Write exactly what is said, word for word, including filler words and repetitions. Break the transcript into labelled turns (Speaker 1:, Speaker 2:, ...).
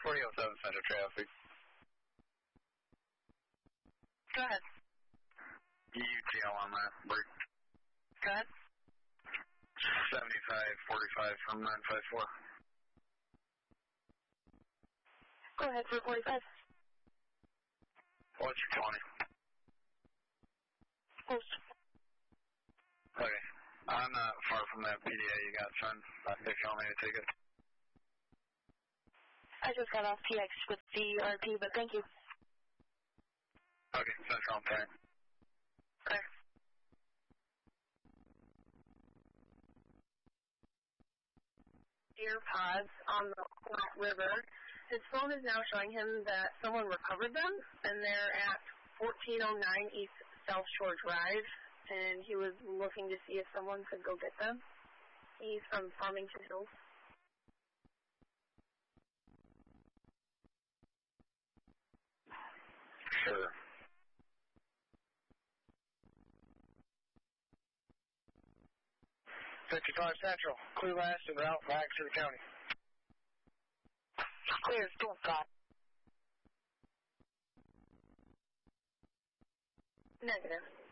Speaker 1: forty oh seven Central Traffic.
Speaker 2: Go ahead.
Speaker 1: U T L on that break.
Speaker 2: Go ahead.
Speaker 1: seventy-five forty-five from nine five four.
Speaker 2: Go ahead for forty-five.
Speaker 1: What's your twenty?
Speaker 2: Post.
Speaker 1: Okay. I'm not far from that P D A you got, son. If you want me to take it.
Speaker 2: I just got off P X with the R P, but thank you.
Speaker 1: Okay, Central, I'm fine.
Speaker 2: Okay. AirPods on the Flat River. His phone is now showing him that someone recovered them, and they're at fourteen oh nine East South Shore Drive, and he was looking to see if someone could go get them. He's from Farmington Hills.
Speaker 1: Sure. fifty-five Central, clear last and route back to the county.
Speaker 2: Clear, don't got. Negative.